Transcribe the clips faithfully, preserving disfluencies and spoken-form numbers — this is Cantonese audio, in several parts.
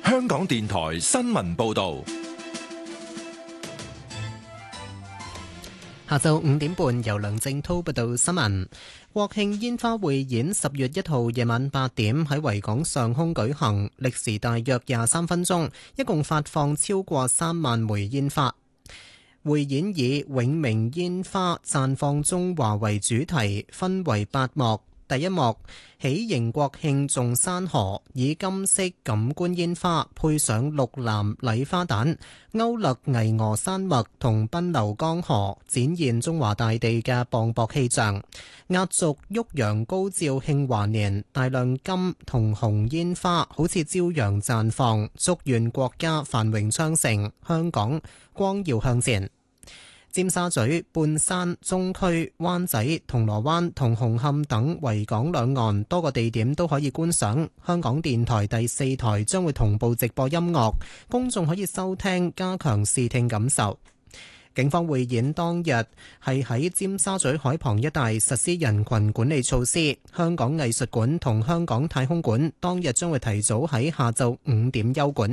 香港電台新聞報道。 下晝五點半，由梁正滔報道新聞。國慶煙花匯演十月一號夜晚八點喺維港上空舉行，歷時大約廿三分鐘，一共發放超過三萬枚煙花。匯演以永明煙花綻放中華為主題，分為八幕。第一幕喜迎國慶眾山河，以金色錦官煙花配上綠藍禮花彈，勾勒巍峨山脈同奔流江河，展現中華大地嘅磅礴氣象。壓軸旭陽高照慶華年，大量金同紅煙花好似朝陽綻放，祝願國家繁榮昌盛，香港光耀向前。尖沙咀、半山、中區、灣仔、銅鑼灣同紅磡等維港兩岸多個地點都可以觀賞。香港電台第四台將會同步直播音樂，公眾可以收聽，加強視聽感受。警方匯演當日係喺尖沙咀海旁一帶實施人群管理措施。香港藝術館同香港太空館當日將會提早喺下晝五點休館。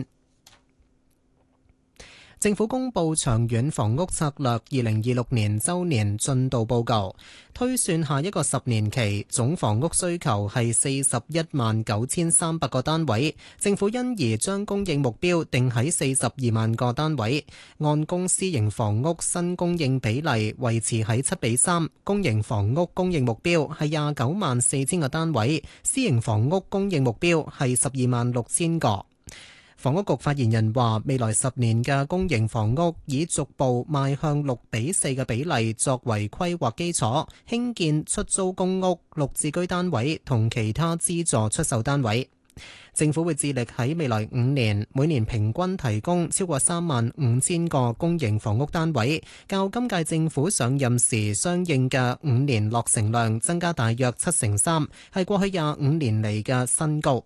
政府公布長遠房屋策略二零二六年周年進度報告，推算下一個十年期總房屋需求係四十一萬九千三百個單位，政府因而將供應目標定喺四十二萬個單位，按公私營房屋新供應比例維持喺七比三，公營房屋供應目標係廿九萬四千個單位，私營房屋供應目標係十二萬六千個。房屋局發言人話，未來十年嘅公營房屋以逐步邁向六比四嘅比例作為規劃基礎，興建出租公屋、綠置居單位同其他資助出售單位。政府會致力喺未來五年每年平均提供超過三萬五千個公營房屋單位，較今屆政府上任時相應嘅五年落成量增加大約七成三，係過去廿五年嚟嘅新高。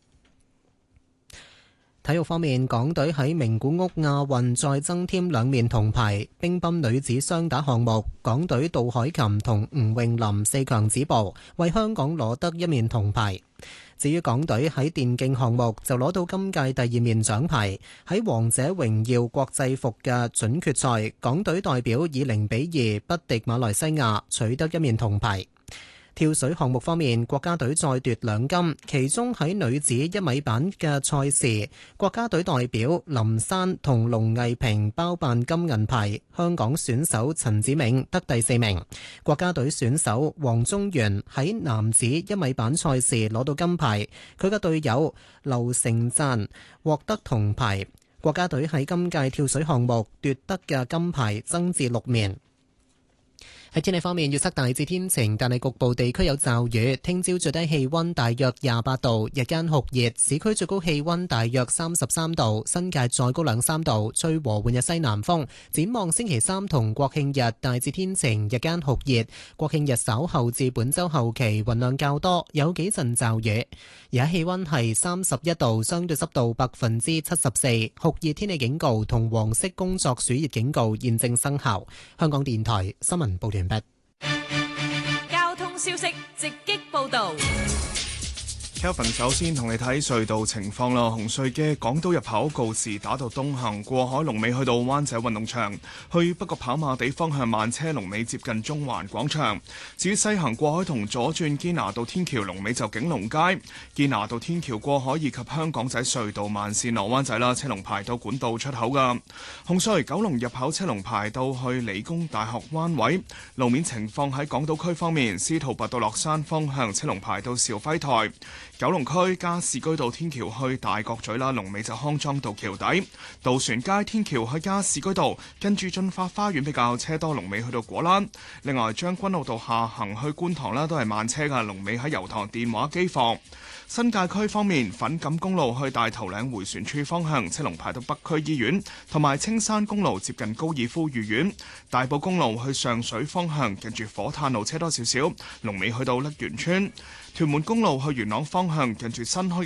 體育方面，港隊喺名古屋亞運再增添兩面銅牌。乒乓女子雙打項目，港隊杜海琴同吳詠琳四強止步，為香港攞得一面銅牌。至於港隊喺電競項目就攞到今屆第二面獎牌。喺王者榮耀國際服嘅準決賽，港隊代表以零比二不敵馬來西亞，取得一面銅牌。跳水項目方面，國家隊再奪兩金，其中喺女子一米板嘅賽事，國家隊代表林珊同龍毅平包辦金銀牌，香港選手陳子銘得第四名。國家隊選手黃宗元喺男子一米板賽事攞到金牌，佢嘅隊友劉成贊獲得銅牌。國家隊喺今屆跳水項目奪得嘅金牌增至六面。喺天氣方面，預測大致天晴，但係局部地區有驟雨。聽朝最低氣溫大約廿八度，日間酷熱，市區最高氣溫大約三十三度，新界再高兩三度，吹和緩嘅西南風。展望星期三同國慶日，大致天晴，日間酷熱。國慶日稍後至本週後期雲量較多，有幾陣驟雨。而家氣溫係三十一度，相對濕度百分之七十四，酷熱天氣警告同黃色工作暑熱警告現正生效。香港電台新聞報道。 交通消息直擊報道。 Kelvin 首先同你睇隧道情況啦。紅隧嘅港島入口告士打道東行過海龍尾去到灣仔運動場，去北角跑馬地方向慢車龍尾接近中環廣場。至於西行過海同左轉堅拿道天橋龍尾就景隆街。堅拿道天橋過海以及香港仔隧道慢線落灣仔啦，車龍排到管道出口噶。紅隧九龍入口車龍排到去理工大學灣位。路面情況喺港島區方面，司徒拔道落山方向車龍排到肇輝台。九龍區加士居道天橋去大角咀啦，龍尾就康莊道橋底。渡船街天橋去加士居道，跟住進發花園比較車多，龍尾去到果欄。另外將軍澳道下行去觀塘啦，都係慢車噶，龍尾喺油塘電話機房。新界區方面，粉錦公路去大頭嶺迴旋處方向車龍排到北區醫院，同埋青山公路接近高爾夫御苑。大埔公路去上水方向，近住火炭路車多少少，龍尾去到瀝源村。屯門公路去元朗方向，近住新墟